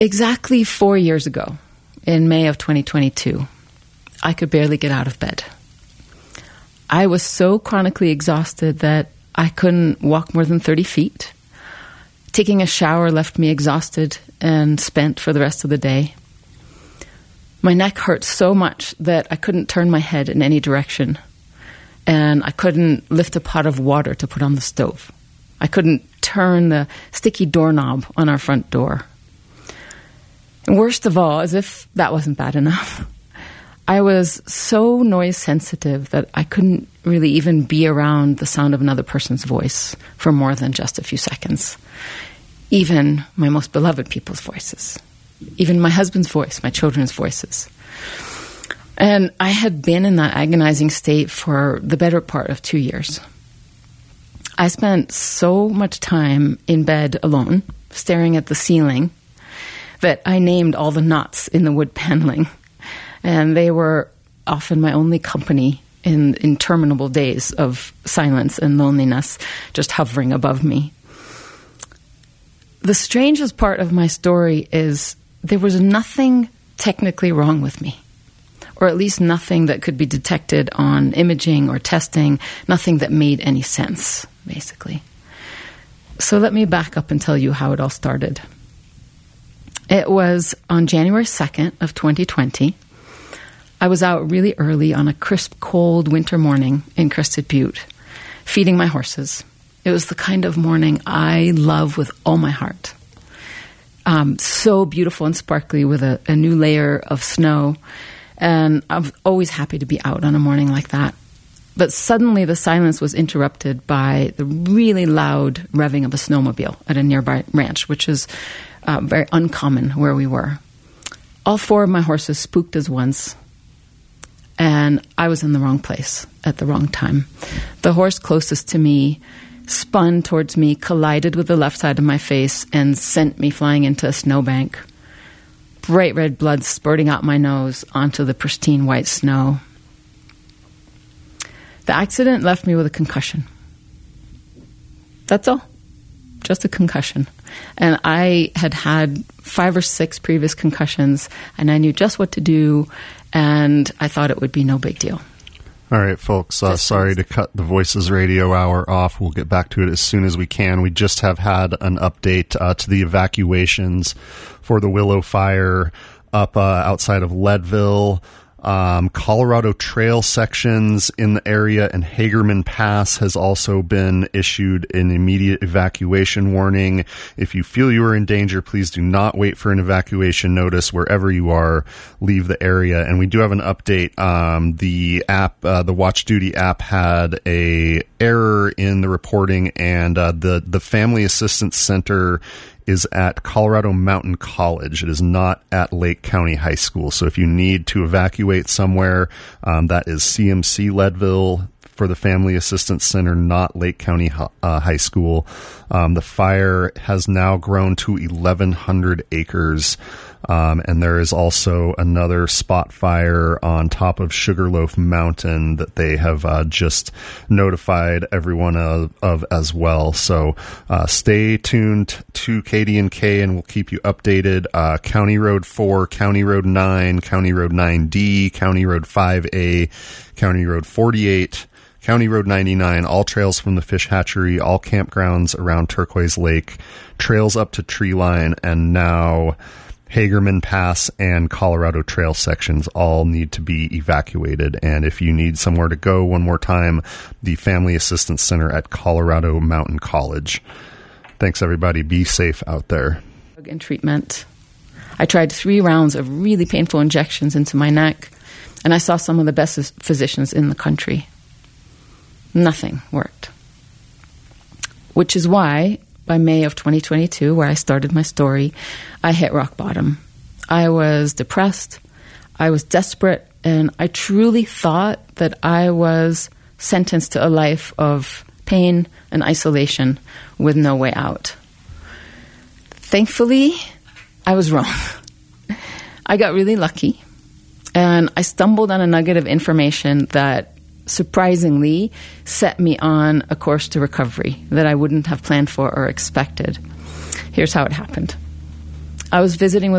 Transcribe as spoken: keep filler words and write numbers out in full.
Exactly four years ago, in May of twenty twenty-two, I could barely get out of bed. I was so chronically exhausted that I couldn't walk more than thirty feet. Taking a shower left me exhausted and spent for the rest of the day. My neck hurt so much that I couldn't turn my head in any direction. And I couldn't lift a pot of water to put on the stove. I couldn't turn the sticky doorknob on our front door. And worst of all, as if that wasn't bad enough, I was so noise sensitive that I couldn't really even be around the sound of another person's voice for more than just a few seconds. Even my most beloved people's voices. Even my husband's voice, my children's voices. And I had been in that agonizing state for the better part of two years. I spent so much time in bed alone, staring at the ceiling, that I named all the knots in the wood paneling. And they were often my only company in interminable days of silence and loneliness just hovering above me. The strangest part of my story is there was nothing technically wrong with me, or at least nothing that could be detected on imaging or testing, nothing that made any sense, basically. So let me back up and tell you how it all started. It was on January second of twenty twenty. I was out really early on a crisp, cold winter morning in Crested Butte, feeding my horses. It was the kind of morning I love with all my heart. Um, so beautiful and sparkly with a, a new layer of snow. And I'm always happy to be out on a morning like that. But suddenly the silence was interrupted by the really loud revving of a snowmobile at a nearby ranch, which is uh, very uncommon where we were. All four of my horses spooked as once. And I was in the wrong place at the wrong time. The horse closest to me spun towards me, collided with the left side of my face, and sent me flying into a snowbank. Bright red blood spurting out my nose onto the pristine white snow. The accident left me with a concussion. That's all. Just a concussion. And I had had five or six previous concussions, and I knew just what to do, and I thought it would be no big deal. All right, folks, uh, sorry to cut the Voices Radio Hour off. We'll get back to it as soon as we can. We just have had an update uh, to the evacuations for the Willow Fire up uh, outside of Leadville. Um, Colorado Trail sections in the area and Hagerman Pass has also been issued an immediate evacuation warning. If you feel you are in danger, please do not wait for an evacuation notice. Wherever you are, leave the area. And we do have an update. Um, the app, uh, the Watch Duty app had a error in the reporting, and uh, the, the Family Assistance Center is at Colorado Mountain College. It is not at Lake County High School. So if you need to evacuate somewhere, um, that is C M C Leadville for the Family Assistance Center, not Lake County uh, High School. Um, the fire has now grown to eleven hundred acres. Um, and there is also another spot fire on top of Sugarloaf Mountain that they have uh, just notified everyone of, of as well. So uh, stay tuned to K D N K and we'll keep you updated. Uh, County Road four, County Road nine, County Road nine D, County Road five A, County Road forty-eight, County Road ninety-nine, all trails from the fish hatchery, all campgrounds around Turquoise Lake, trails up to Tree Line, and now Hagerman Pass and Colorado Trail sections all need to be evacuated. And if you need somewhere to go, one more time, the Family Assistance Center at Colorado Mountain College. Thanks, everybody. Be safe out there. And treatment. I tried three rounds of really painful injections into my neck, and I saw some of the best physicians in the country. Nothing worked. Which is why, by May of twenty twenty-two, where I started my story, I hit rock bottom. I was depressed, I was desperate, and I truly thought that I was sentenced to a life of pain and isolation with no way out. Thankfully, I was wrong. I got really lucky, and I stumbled on a nugget of information that surprisingly set me on a course to recovery that I wouldn't have planned for or expected. Here's how it happened. I was visiting with